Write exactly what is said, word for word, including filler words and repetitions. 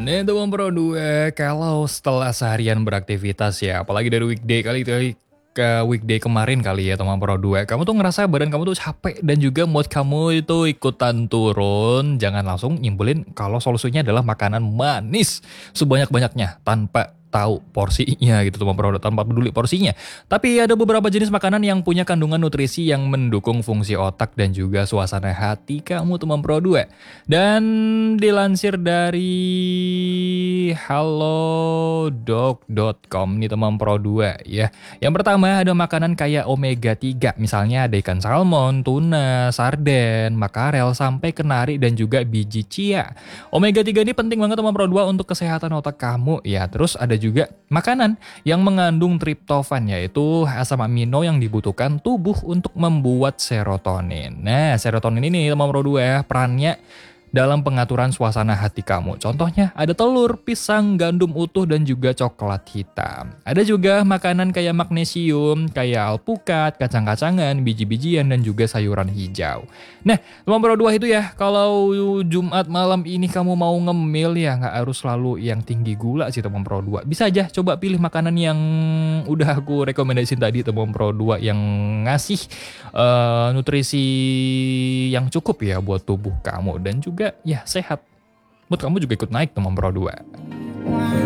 Nah itu Pro dua, kalau setelah seharian beraktivitas ya, apalagi dari weekday kali itu ke weekday kemarin kali ya teman Pro dua, kamu tuh ngerasa badan kamu tuh capek dan juga mood kamu itu ikutan turun, jangan langsung nyimpulin kalau solusinya adalah makanan manis sebanyak-banyaknya tanpa tahu porsinya gitu teman Pro, tanpa peduli porsinya. Tapi ada beberapa jenis makanan yang punya kandungan nutrisi yang mendukung fungsi otak dan juga suasana hati kamu teman Pro dua. Dan dilansir dari halodoc dot com nih teman Pro dua ya. Yang pertama ada makanan kayak omega tiga, misalnya ada ikan salmon, tuna, sarden, makarel, sampai kenari dan juga biji chia. Omega tiga ini penting banget teman Pro dua untuk kesehatan otak kamu ya. Terus ada juga makanan yang mengandung triptofan, yaitu asam amino yang dibutuhkan tubuh untuk membuat serotonin. Nah, serotonin ini teman Pro dua ya, perannya dalam pengaturan suasana hati kamu. Contohnya ada telur, pisang, gandum utuh, dan juga coklat hitam. Ada juga makanan kayak magnesium, kayak alpukat, kacang-kacangan, biji-bijian, dan juga sayuran hijau. Nah, teman Pro dua itu ya, kalau Jumat malam ini kamu mau ngemil ya, nggak harus selalu yang tinggi gula sih teman Pro dua. Bisa aja coba pilih makanan yang udah aku rekomendasiin tadi teman Pro dua, yang ngasih uh, nutrisi yang cukup ya buat tubuh kamu dan juga ya sehat. Mood kamu juga ikut naik teman Pro dua.